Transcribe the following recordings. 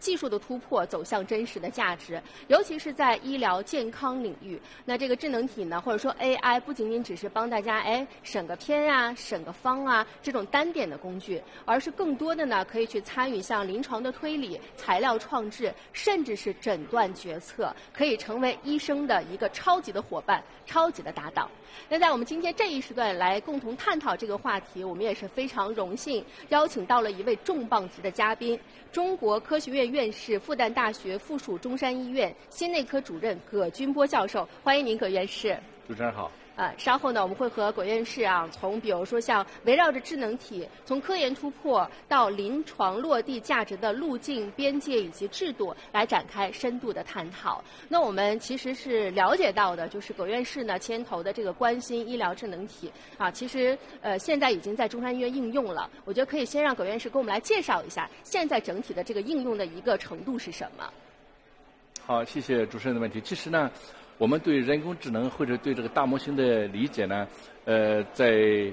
技术的突破走向真实的价值，尤其是在医疗健康领域。那这个智能体呢，或者说 AI 不仅仅只是帮大家审个片啊、审个方啊这种单点的工具，而是更多的呢可以去参与像临床的推理、材料创制，甚至是诊断决策，可以成为医生的一个超级的伙伴、超级的搭档。那在我们今天这一时段来共同探讨这个话题，我们也是非常荣幸邀请到了一位重磅级的嘉宾，中国科学院院士、复旦大学附属中山医院心内科主任葛君波教授。欢迎您，葛院士。 主持人好。 稍后呢，我们会和葛院士从比如说像围绕着智能体，从科研突破到临床落地价值的路径、边界以及制度来展开深度的探讨。那我们其实是了解到的，就是葛院士呢牵头的这个关心医疗智能体其实现在已经在中山医院应用了。我觉得可以先让葛院士给我们来介绍一下现在整体的这个应用的一个程度是什么。 好，谢谢主持人的问题。其实呢，我们对人工智能或者对这个大模型的理解呢，在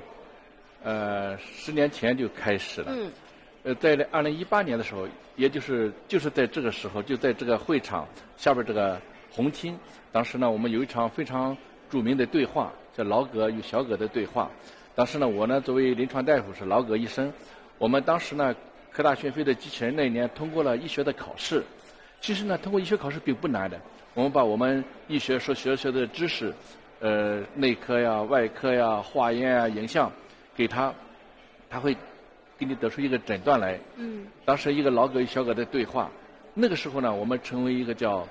10年前就开始了。在2018年的时候，也就是在这个时候，就在这个会场下边这个红厅，当时呢，我们有一场非常著名的对话，叫老葛与小葛的对话。当时呢，我呢作为临床大夫是老葛医生，我们当时呢科大讯飞的机器人那一年通过了医学的考试。其实呢，通过医学考试并不难的。我们把我们医学所学的知识，内科呀、外科呀、化验啊、影像，给他会给你得出一个诊断来。当时一个老葛与小葛的对话，那个时候呢，我们成为一个叫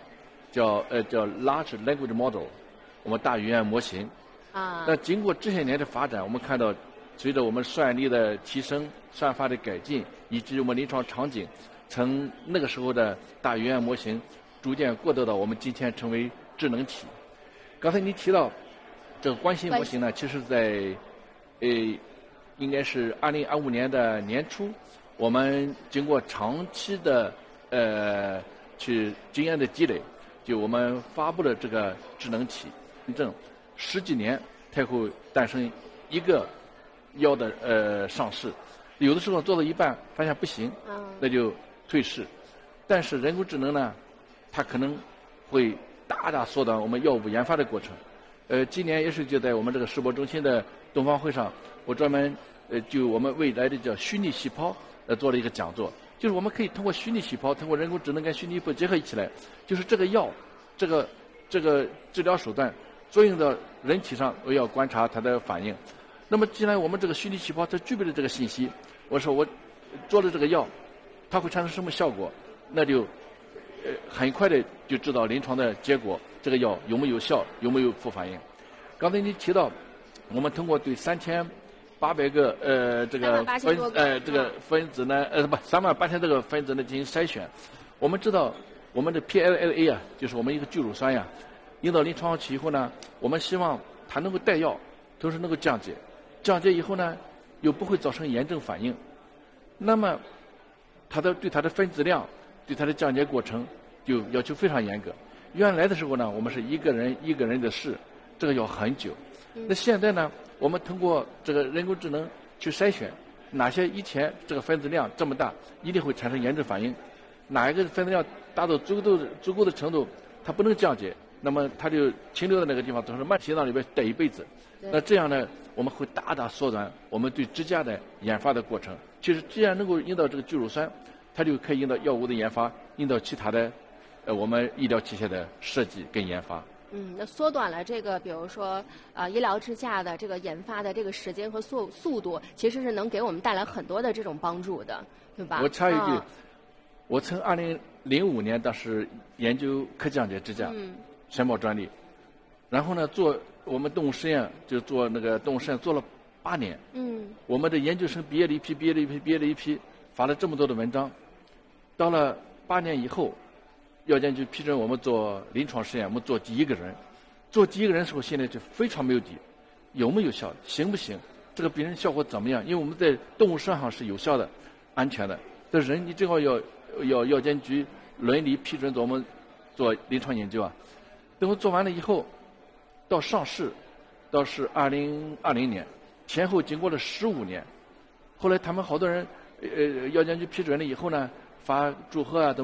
large language model， 我们大语言模型。那经过这些年的发展，我们看到，随着我们算力的提升、算法的改进，以及我们临床场景，从那个时候的大语言模型逐渐过渡到我们今天成为智能体。刚才你提到这个关心模型呢，其实在应该是2025年的年初，我们经过长期的去经验的积累，就我们发布了这个智能体证10几年才会诞生一个药的上市。有的时候做到一半发现不行，那就退市。但是人工智能呢，它可能会大大缩短我们药物研发的过程。今年也是就在我们这个世博中心的东方会上，我专门就我们未来的叫虚拟细胞做了一个讲座，就是我们可以通过虚拟细胞，通过人工智能跟虚拟细胞结合起来，就是这个药，这个治疗手段作用到人体上，我要观察它的反应。那么既然我们这个虚拟细胞它具备了这个信息，我说我做了这个药，它会产生什么效果，那就很快的就知道临床的结果，这个药有没有效，有没有副反应。刚才你提到，我们通过对3800个这个分子呢38000这个分子呢进行筛选，我们知道我们的 PLLA 就是我们一个聚乳酸引到临床上去以后呢，我们希望它能够带药，同时能够降解以后呢，又不会造成炎症反应。那么对它的分子量，对它的降解过程就要求非常严格。原来的时候呢，我们是一个人的试，这个要很久。那现在呢，我们通过这个人工智能去筛选哪些以前这个分子量这么大，一定会产生炎症反应，哪一个分子量达到足够的程度，它不能降解，那么它就停留在那个地方，总是慢心脏里边待一辈子。那这样呢，我们会大大缩短我们对支架的研发的过程。其实既然能够引导这个聚乳酸，它就可以引导药物的研发，引导其他的我们医疗器械的设计跟研发。 那缩短了这个，比如说医疗支架的这个研发的这个时间和速度，其实是能给我们带来很多的这种帮助的，对吧？ 我插一句，我从2005年当时研究可降解支架，申报专利，然后呢做我们动物实验，就做那个动物实验做了8年。我们的研究生毕业了一批，发了这么多的文章，到了8年以后，药监局批准我们做临床实验，我们做第一个人。做第一个人的时候，心里就非常没有底，有没有效，行不行，这个病人效果怎么样？因为我们在动物身上是有效的、安全的，但是人你正好要药监局伦理批准我们做临床研究等我做完了以后，到上市，到是2020年，前后经过了15年。后来他们好多人，药监局批准了以后呢，发祝贺等。